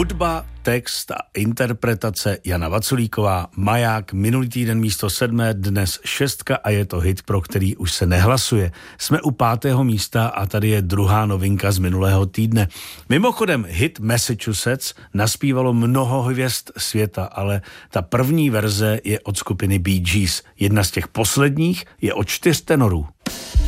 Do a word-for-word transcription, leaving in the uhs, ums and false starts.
Hudba, text a interpretace Jana Vaculíková, Maják, minulý týden místo sedmé, dnes šestka a je to hit, pro který už se nehlasuje. Jsme u pátého místa a tady je druhá novinka z minulého týdne. Mimochodem, hit Massachusetts naspívalo mnoho hvězd světa, ale ta první verze je od skupiny Bee Gees. Jedna z těch posledních je od čtyř tenorů.